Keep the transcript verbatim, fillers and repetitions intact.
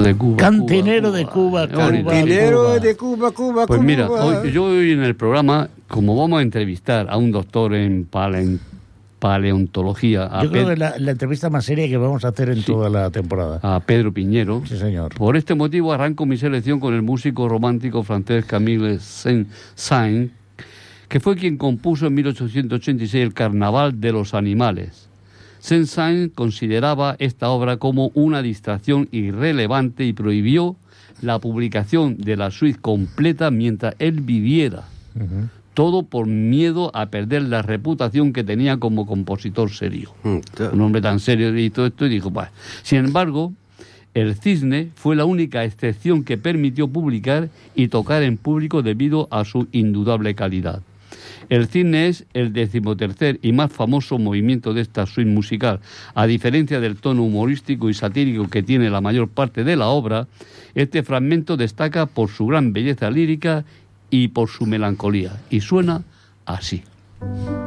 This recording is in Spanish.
de Cuba. Cantinero Cuba, de Cuba, Cuba. Cuba. Cantinero de Cuba, Cuba, Pues Cuba. mira, hoy, yo hoy en el programa, como vamos a entrevistar a un doctor en pale, paleontología, a Yo creo Pe- que la, la entrevista más seria que vamos a hacer en Sí. toda la temporada. a Pedro Piñero, Sí, señor. por este motivo arranco mi selección con el músico romántico francés Camille Saint-Saëns, que fue quien compuso en mil ochocientos ochenta y seis el Carnaval de los Animales. Saint-Saëns consideraba esta obra como una distracción irrelevante y prohibió la publicación de la suite completa mientras él viviera. Uh-huh. Todo por miedo a perder la reputación que tenía como compositor serio. Un hombre tan serio y todo esto, y dijo, pues. Sin embargo, el Cisne fue la única excepción que permitió publicar y tocar en público debido a su indudable calidad. El Cisne es el decimotercer y más famoso movimiento de esta suite musical. A diferencia del tono humorístico y satírico que tiene la mayor parte de la obra, este fragmento destaca por su gran belleza lírica y por su melancolía. Y suena así.